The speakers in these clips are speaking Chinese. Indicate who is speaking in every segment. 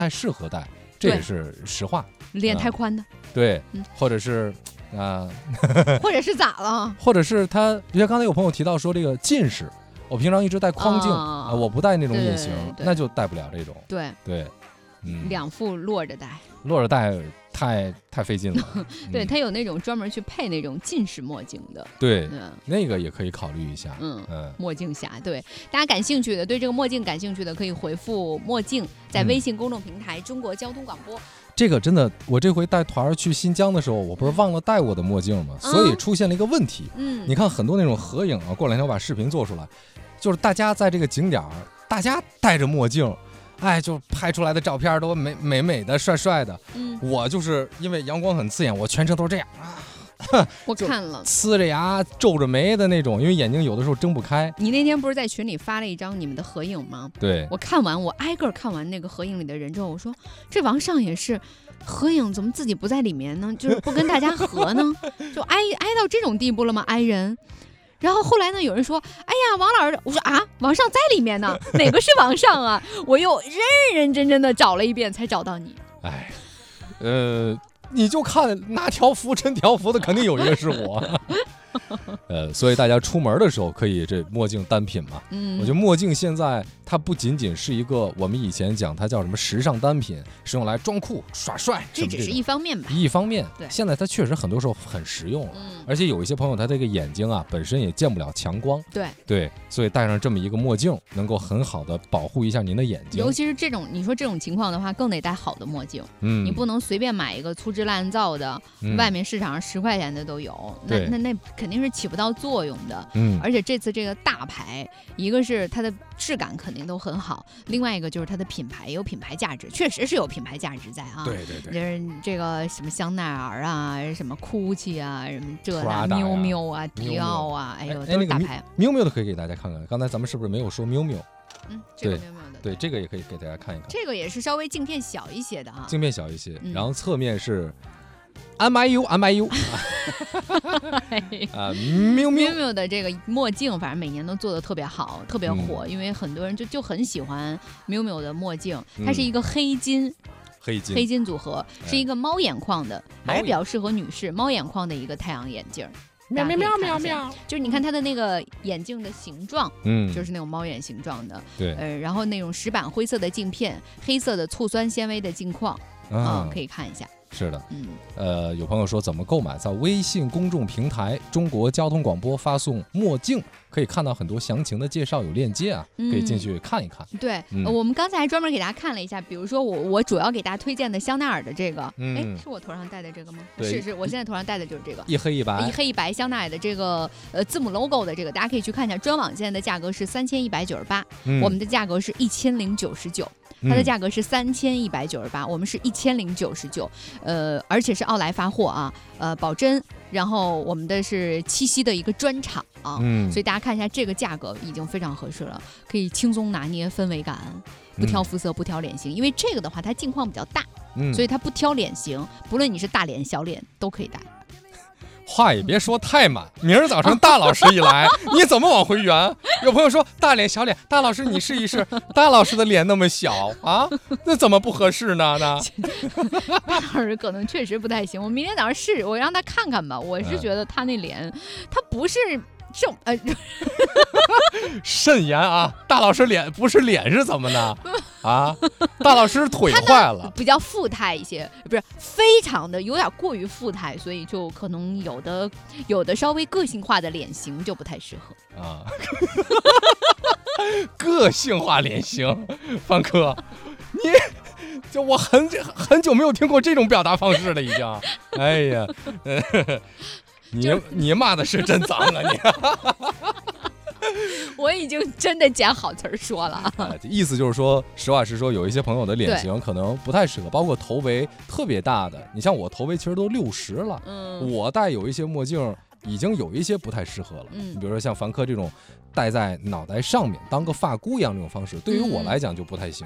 Speaker 1: 太适合戴，这也是实话。
Speaker 2: 脸太宽的，
Speaker 1: 对，或者是
Speaker 2: 或者是咋了？
Speaker 1: 或者是他，就像刚才有朋友提到说这个近视，我平常一直戴框镜，我不戴那种隐形，那就戴不了这种。对，
Speaker 2: 两副摞着戴，
Speaker 1: 太费劲了。
Speaker 2: 对，他有那种专门去配那种近视墨镜的，
Speaker 1: 对，那个也可以考虑一下。
Speaker 2: 墨镜侠，对，大家感兴趣的，对这个墨镜感兴趣的，可以回复墨镜，在微信公众平台中国交通广播。
Speaker 1: 这个真的，我这回带团去新疆的时候，我不是忘了带我的墨镜吗？所以出现了一个问题。你看很多那种合影啊，过两天我把视频做出来，就是大家在这个景点，大家戴着墨镜，就拍出来的照片都美的、帅帅的。我就是因为阳光很刺眼，我全程都是这样
Speaker 2: 我看了，
Speaker 1: 呲着牙、皱着眉的那种，因为眼睛有的时候睁不开。
Speaker 2: 你那天不是在群里发了一张你们的合影吗？
Speaker 1: 对，
Speaker 2: 我看完，我挨个看完那个合影里的人之后，我说这王上也是合影，怎么自己不在里面呢？就是不跟大家合呢？就挨到这种地步了吗？挨人。然后后来呢，有人说，哎呀，王老师，我说王上在里面呢，哪个是王上啊？我又认真的找了一遍才找到你。
Speaker 1: 你就看哪条符真条符的，肯定有一个是我。所以大家出门的时候可以这墨镜单品嘛。我觉得墨镜现在它不仅仅是一个我们以前讲它叫什么时尚单品，是用来装酷耍帅，
Speaker 2: 这只是一方面吧。
Speaker 1: 对，现在它确实很多时候很实用了。而且有一些朋友他这个眼睛本身也见不了强光。对，所以戴上这么一个墨镜，能够很好的保护一下您的眼睛。
Speaker 2: 尤其是你说这种情况的话，更得戴好的墨镜。你不能随便买一个粗制滥造的，外面市场上10块钱的都有，那肯定是起不到作用的。而且这次这个大牌，一个是它的质感肯定都很好，另外一个就是它的品牌有品牌价值，确实是有品牌价值在啊。
Speaker 1: 对，
Speaker 2: 就是这个什么香奈儿啊，什么 GUCCI 啊，什么这
Speaker 1: miu
Speaker 2: miu 啊，迪奥啊，都是大牌。
Speaker 1: miu miu 的可以给大家看看，刚才咱们是不是没有说 miu miu？
Speaker 2: 这个 miu miu 的，
Speaker 1: 对，这个也可以给大家看一看。
Speaker 2: 这个也是稍微镜片小一些的啊，
Speaker 1: 镜片小一些，然后侧面是 miu miu miu
Speaker 2: miu 的这个墨镜，反正每年都做的特别好，特别火，因为很多人就很喜欢 miu miu 的墨镜，它是一个黑金组合，是一个猫眼框的，还是比较适合女士猫眼框的一个太阳眼镜。
Speaker 1: 喵喵喵喵喵，
Speaker 2: 就是你看它的那个眼镜的形状，就是那种猫眼形状的，
Speaker 1: 对，
Speaker 2: 然后那种石板灰色的镜片，黑色的醋酸纤维的镜框，可以看一下。
Speaker 1: 是的，有朋友说怎么购买，在微信公众平台中国交通广播发送墨镜，可以看到很多详情的介绍，有链接可以进去看一看。
Speaker 2: 对，我们刚才还专门给大家看了一下，比如说我主要给大家推荐的香奈儿的这个，是我头上戴的这个吗？是，我现在头上戴的就是这个，
Speaker 1: 一黑一白
Speaker 2: 香奈儿的这个字母 logo 的这个，大家可以去看一下，专网现在的价格是3198，我们的价格是1099。它的价格是3198，我们是1099，而且是奥莱发货啊，保真，然后我们的是七夕的一个专场啊，所以大家看一下这个价格已经非常合适了，可以轻松拿捏氛围感，不挑肤色，不挑脸型，因为这个的话它镜框比较大，所以它不挑脸型，不论你是大脸小脸都可以戴。
Speaker 1: 话也别说太满，明儿早上大老师一来，你怎么往回圆？有朋友说大脸小脸，大老师你试一试，大老师的脸那么小啊，那怎么不合适呢？
Speaker 2: 大老师可能确实不太行，我明天早上试，我让他看看吧。我是觉得他那脸，他不是
Speaker 1: 慎言啊，大老师脸不是脸是怎么的啊？大老师腿坏了，
Speaker 2: 比较富态一些，不是非常的有点过于富态，所以就可能有的稍微个性化的脸型就不太适合啊。
Speaker 1: 个性化脸型，方哥，就我很久没有听过这种表达方式了，已经。哎呀，你骂的是真脏啊你！
Speaker 2: 我已经真的捡好词儿说了
Speaker 1: 意思就是说，实话实说，有一些朋友的脸型可能不太适合，包括头围特别大的。你像我头围其实都60了，我戴有一些墨镜已经有一些不太适合了。你比如说像凡科这种戴在脑袋上面当个发箍一样这种方式，对于我来讲就不太行。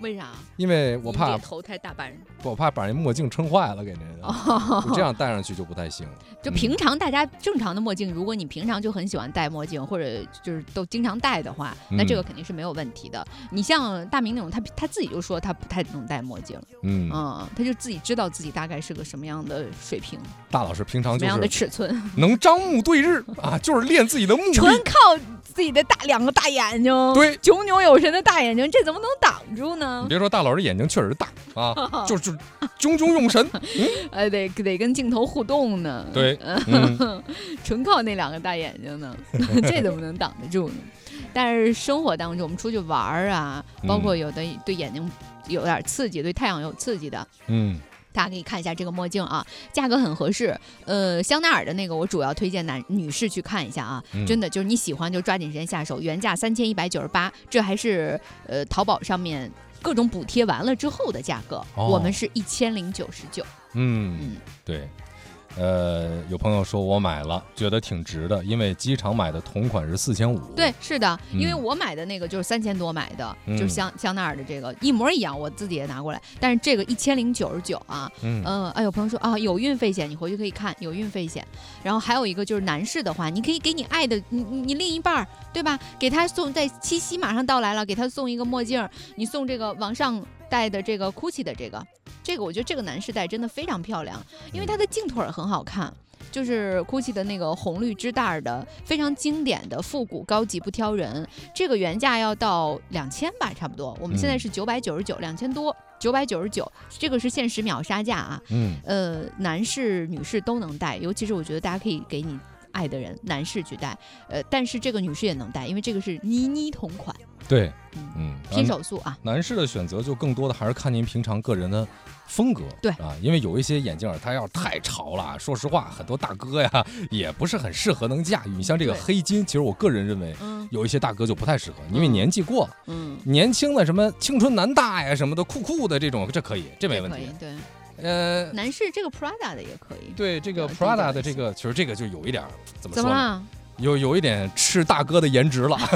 Speaker 2: 为啥？
Speaker 1: 因为我怕
Speaker 2: 头太大半人，
Speaker 1: 我怕把人墨镜撑坏了给人，这样戴上去就不太行。
Speaker 2: 就平常大家正常的墨镜，如果你平常就很喜欢戴墨镜，或者就是都经常戴的话，那这个肯定是没有问题的。你像大明那种，他自己就说他不太能戴墨镜，他就自己知道自己大概是个什么样的水平。
Speaker 1: 大老师平常就是
Speaker 2: 什么样的尺寸，
Speaker 1: 能张目对日啊，就是练自己的目力，
Speaker 2: 纯靠自己的两个大眼睛，
Speaker 1: 对，
Speaker 2: 炯炯有神的大眼睛，这怎么能挡住呢？
Speaker 1: 你别说大老师眼睛确实大啊，就是炯炯有神，
Speaker 2: 得跟镜头互动呢。
Speaker 1: 对，
Speaker 2: 纯靠那2个大眼睛呢，这怎么能挡得住呢？但是生活当中，我们出去玩啊，包括有的对眼睛有点刺激，对太阳有刺激的，大家可以看一下这个墨镜啊，价格很合适。香奈儿的那个我主要推荐女士去看一下啊，真的就是你喜欢就抓紧时间下手，原价3198，这还是淘宝上面各种补贴完了之后的价格，我们是1099。
Speaker 1: 对。有朋友说我买了，觉得挺值的，因为机场买的同款是4500。
Speaker 2: 对，是的，因为我买的那个就是3000多买的，就是香奈儿的这个一模一样，我自己也拿过来，但是这个1099啊，有朋友说啊有运费险，你回去可以看有运费险。然后还有一个就是男士的话，你可以给你爱的你另一半，对吧？给他送，在七夕马上到来了，给他送一个墨镜，你送这个往上戴的这个 GUCCI 的这个我觉得这个男士戴真的非常漂亮，因为它的镜腿很好看，就是 GUCCI 的那个红绿织带的非常经典的复古高级不挑人，这个原价要到2000吧差不多，我们现在是999，2000多999，这个是限时秒杀价啊。男士女士都能戴，尤其是我觉得大家可以给你爱的人男士去戴，但是这个女士也能戴，因为这个是妮同款。
Speaker 1: 对，
Speaker 2: 拼手速啊。
Speaker 1: 男士的选择就更多的还是看您平常个人的风格，
Speaker 2: 对
Speaker 1: 啊，因为有一些眼镜它要太潮了，说实话，很多大哥呀也不是很适合能驾驭。你像这个黑金，其实我个人认为，有一些大哥就不太适合，因为年纪过了，年轻的什么青春男大呀什么的，酷酷的这种，这可以，这没问题。
Speaker 2: 对，男士这个 Prada 的也可以。
Speaker 1: 对，这个 Prada 的这个，其实这个就有一点怎么说
Speaker 2: 了？
Speaker 1: 有一点吃大哥的颜值了。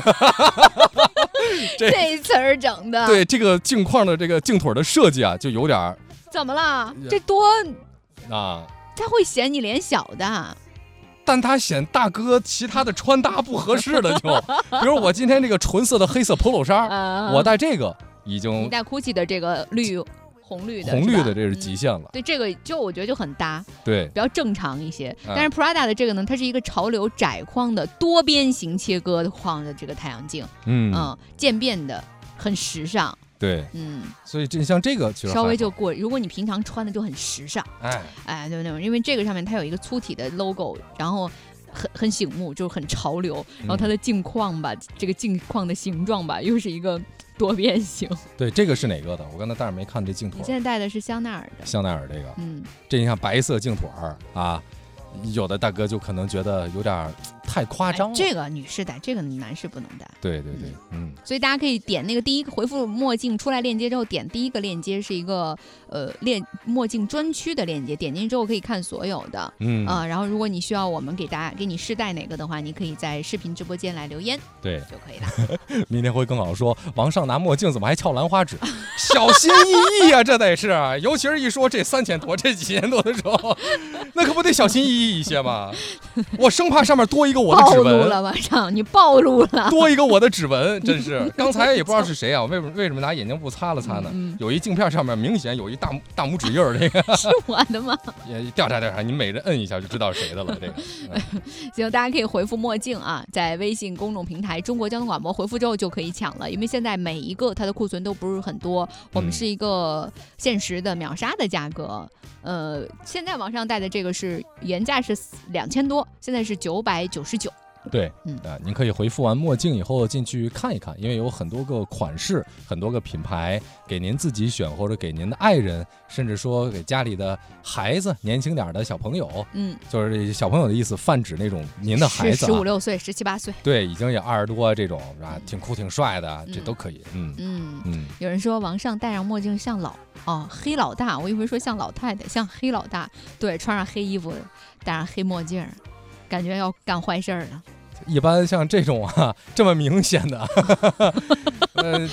Speaker 2: 这词儿整的，
Speaker 1: 对这个镜框的这个镜腿的设计啊，就有点
Speaker 2: 怎么了？这多
Speaker 1: 啊，
Speaker 2: 他会显你脸小的，
Speaker 1: 但他显大哥其他的穿搭不合适了，就比如我今天这个纯色的黑色 polo 衫，我戴这个已经，
Speaker 2: 你戴 GUCCI 的这个红绿的
Speaker 1: 这是极限了。
Speaker 2: 对，这个就我觉得就很搭，
Speaker 1: 对，
Speaker 2: 比较正常一些。但是 Prada 的这个呢，它是一个潮流窄框的多边形切割框的这个太阳镜，渐变的，很时尚。
Speaker 1: 对，所以像这个其实
Speaker 2: 稍微就过，如果你平常穿的就很时尚，对那种，因为这个上面它有一个粗体的 logo， 然后很醒目，就是很潮流，然后它的镜框吧，这个镜框的形状吧，又是一个多边形。
Speaker 1: 对，这个是哪个的？我刚才但是没看这镜腿。
Speaker 2: 你现在戴的是香奈儿的。
Speaker 1: 香奈儿这个，这你看白色镜腿啊，有的大哥就可能觉得有点太夸张了。
Speaker 2: 这个女士戴，这个男士不能戴。
Speaker 1: 对，
Speaker 2: 所以大家可以点那个第一个回复墨镜出来链接之后，点第一个链接是一个墨镜专区的链接，点进去之后可以看所有的，然后如果你需要我们给你试戴哪个的话，你可以在视频直播间来留言，
Speaker 1: 对
Speaker 2: 就可以了。
Speaker 1: 明天会更好说，王上拿墨镜怎么还翘兰花指？小心翼翼啊，这得是，尤其是一说这3000多、这几千多的时候，那可不得小心翼翼一些吗？我生怕上面多一个我的指纹。
Speaker 2: 暴露了，晚上你暴露了，
Speaker 1: 多一个我的指纹，真是。刚才也不知道是谁啊，为什么拿眼镜布擦了擦呢？有一镜片上面明显有一大拇指印儿，这个
Speaker 2: 是我的吗？
Speaker 1: 也调查，你每人摁一下就知道谁的了。这个
Speaker 2: 行，大家可以回复墨镜啊，在微信公众平台中国交通广播回复之后就可以抢了，因为现在每一个它的库存都不是很多，我们是一个限时的秒杀的价格。现在网上带的这个是原价是2000多，现在是999。
Speaker 1: 对，您可以回复完墨镜以后进去看一看，因为有很多个款式，很多个品牌，给您自己选，或者给您的爱人，甚至说给家里的孩子，年轻点的小朋友，就是小朋友的意思，泛指那种您的孩子
Speaker 2: 15、16岁、17、18岁，
Speaker 1: 对，已经也20多这种啊，挺酷挺帅的，这都可以。
Speaker 2: 有人说王上戴上墨镜像黑老大，我以为说像老太太，像黑老大，对，穿上黑衣服，戴上黑墨镜，感觉要干坏事了。
Speaker 1: 一般像这种这么明显的，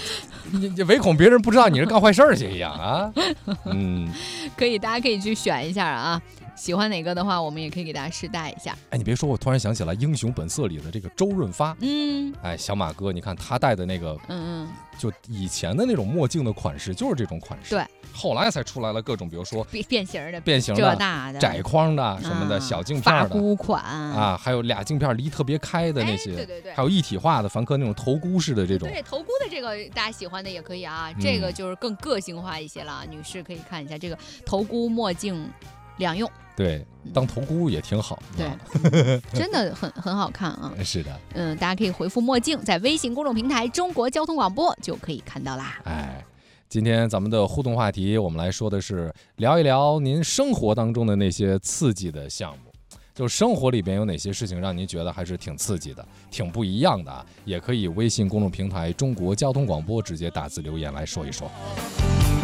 Speaker 1: 你唯恐别人不知道你是干坏事儿去一样啊。
Speaker 2: 大家可以去选一下啊。喜欢哪个的话，我们也可以给大家试戴一下。
Speaker 1: 哎，你别说，我突然想起来《英雄本色》里的这个周润发。哎，小马哥，你看他戴的那个，就以前的那种墨镜的款式就是这种款式。
Speaker 2: 对，
Speaker 1: 后来才出来了各种，比如说
Speaker 2: 变形的、
Speaker 1: 这
Speaker 2: 大的、
Speaker 1: 窄框的什么的，小镜片的
Speaker 2: 发箍款
Speaker 1: 啊，还有俩镜片离特别开的那些，
Speaker 2: 对，
Speaker 1: 还有一体化的凡客那种头箍式的这种。
Speaker 2: 对，头箍的这个大家喜欢的也可以啊，这个就是更个性化一些了。女士可以看一下这个头箍墨镜两用。
Speaker 1: 对，当头箍也挺好。
Speaker 2: 对，真的很好看啊。
Speaker 1: 是的，
Speaker 2: 大家可以回复墨镜，在微信公众平台中国交通广播就可以看到啦。
Speaker 1: 哎，今天咱们的互动话题，我们来说的是聊一聊您生活当中的那些刺激的项目，就生活里边有哪些事情让您觉得还是挺刺激的、挺不一样的，也可以微信公众平台中国交通广播直接打字留言来说一说。